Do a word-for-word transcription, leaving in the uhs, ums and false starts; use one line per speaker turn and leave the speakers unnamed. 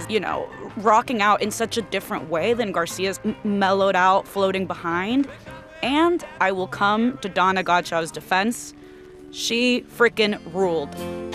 you know, rocking out in such a different way than Garcia's m- mellowed out, floating behind. And I will come to Donna Godchaux's defense. She frickin' ruled.